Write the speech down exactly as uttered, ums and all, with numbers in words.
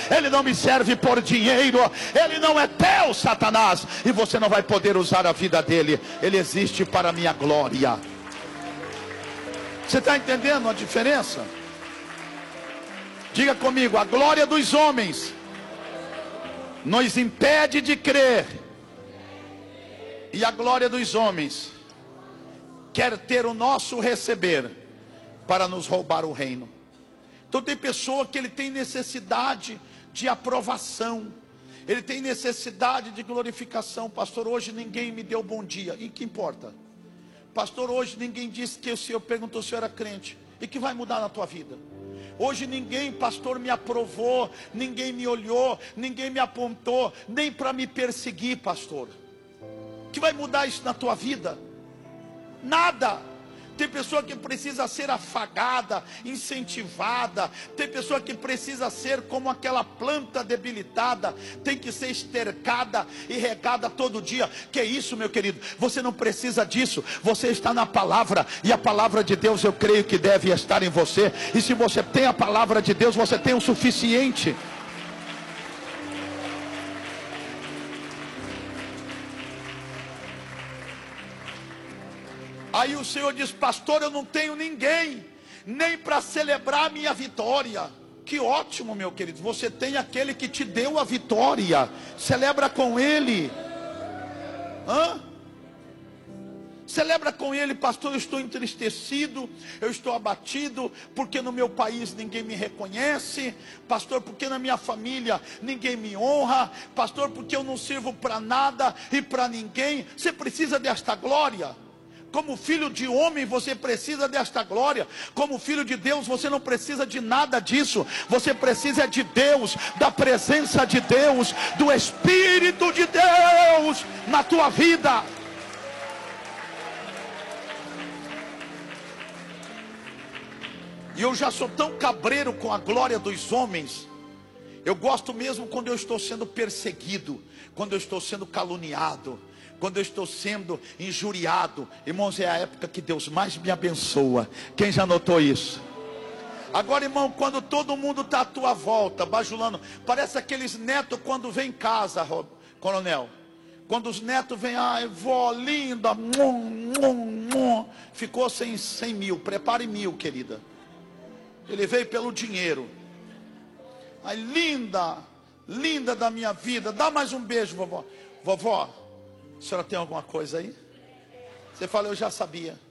Ele não me serve por dinheiro. Ele não é teu, Satanás. E você não vai poder usar a vida dele. Ele existe para a minha glória. Você está entendendo a diferença? Diga comigo: a glória dos homens nos impede de crer, e a glória dos homens quer ter o nosso receber para nos roubar o reino. Então tem pessoa que ele tem necessidade de aprovação, ele tem necessidade de glorificação. Pastor, hoje ninguém me deu bom dia. E que importa? Pastor, hoje ninguém disse que o senhor perguntou se eu era crente. E que vai mudar na tua vida? Hoje ninguém, pastor, me aprovou, ninguém me olhou, ninguém me apontou, nem para me perseguir, pastor. Que vai mudar isso na tua vida? Nada. Tem pessoa que precisa ser afagada, incentivada. Tem pessoa que precisa ser como aquela planta debilitada, tem que ser estercada e regada todo dia. Que é isso, meu querido? Você não precisa disso. Você está na palavra, e a palavra de Deus eu creio que deve estar em você. E se você tem a palavra de Deus, você tem o suficiente. Aí o Senhor diz: pastor, eu não tenho ninguém, nem para celebrar a minha vitória. Que ótimo, meu querido, você tem aquele que te deu a vitória. Celebra com ele. Hã? Celebra com ele. Pastor, eu estou entristecido, eu estou abatido, porque no meu país ninguém me reconhece. Pastor, porque na minha família ninguém me honra. Pastor, porque eu não sirvo para nada e para ninguém. Você precisa desta glória. Como filho de homem, você precisa desta glória. Como filho de Deus, você não precisa de nada disso. Você precisa de Deus, da presença de Deus, do Espírito de Deus na tua vida. E eu já sou tão cabreiro com a glória dos homens. Eu gosto mesmo quando eu estou sendo perseguido, quando eu estou sendo caluniado, quando eu estou sendo injuriado. Irmãos, é a época que Deus mais me abençoa. Quem já notou isso? Agora, irmão, quando todo mundo está à tua volta, bajulando, parece aqueles netos quando vem em casa, coronel. Quando os netos vêm: ai, vó linda, mum, mum, mum. Ficou sem, sem mil, prepare mil, querida. Ele veio pelo dinheiro. Ai, linda, linda da minha vida, dá mais um beijo, vovó. Vovó, a senhora tem alguma coisa aí? Você fala: eu já sabia.